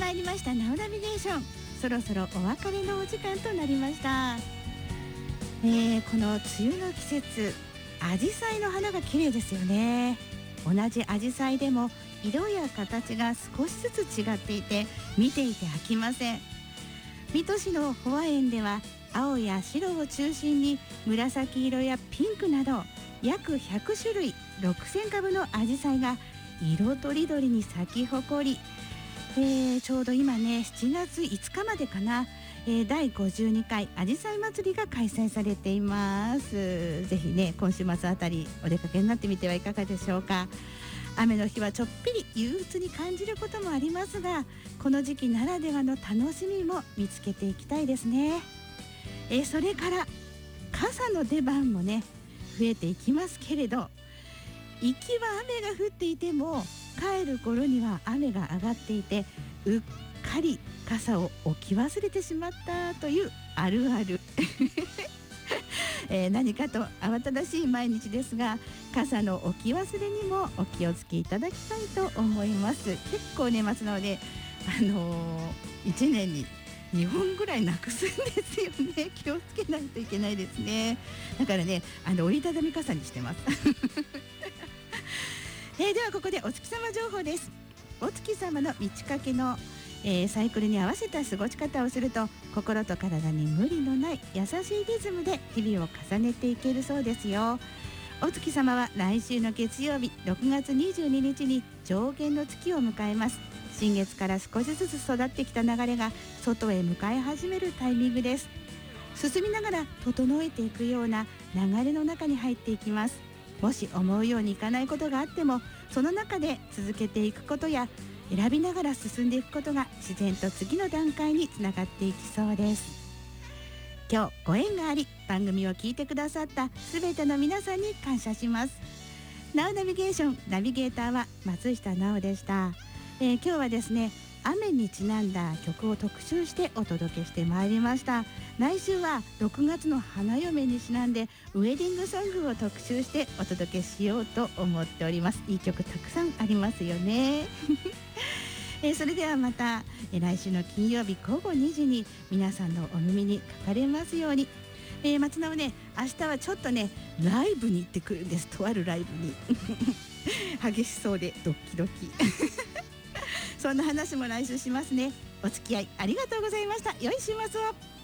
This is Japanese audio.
まいりましたナウナビゲーション、そろそろお別れのお時間となりました。この梅雨の季節、アジサイの花が綺麗ですよね。同じアジサイでも色や形が少しずつ違っていて見ていて飽きません。水戸市の保和園では青や白を中心に紫色やピンクなど約100種類6000株のアジサイが色とりどりに咲き誇り、ちょうど今ね7月5日までかな、第52回アジサイ祭りが開催されています。ぜひね今週末あたりお出かけになってみてはいかがでしょうか。雨の日はちょっぴり憂鬱に感じることもありますが、この時期ならではの楽しみも見つけていきたいですね。それから傘の出番もね増えていきますけれど、行きは雨が降っていても帰る頃には雨が上がっていてうっかり傘を置き忘れてしまったというあるある何かと慌ただしい毎日ですが、傘の置き忘れにもお気をつけいただきたいと思います。結構ねますので、1年に2本ぐらいなくすんですよね。気をつけないといけないですね。だからね折りたたみ傘にしてますではここでお月様情報です。お月様の満ち欠けの、サイクルに合わせた過ごし方をすると心と体に無理のない優しいリズムで日々を重ねていけるそうですよ。お月様は来週の月曜日6月22日に上弦の月を迎えます。新月から少しずつ育ってきた流れが外へ向かい始めるタイミングです。進みながら整えていくような流れの中に入っていきます。もし思うようにいかないことがあっても、その中で続けていくことや選びながら進んでいくことが自然と次の段階につながっていきそうです。今日ご縁があり番組を聞いてくださったすべての皆さんに感謝します。ナウナビゲーションナビゲーターは松下奈緒でした。今日はですね雨にちなんだ曲を特集してお届けしてまいりました。来週は6月の花嫁にちなんでウェディングソングを特集してお届けしようと思っております。いい曲たくさんありますよねそれではまた来週の金曜日午後2時に皆さんのお耳にかかれますように。松直ね明日はちょっとねライブに行ってくるんです。とあるライブに激しそうでドッキドキそんな話も来週しますね。お付き合いありがとうございました。良い週末を。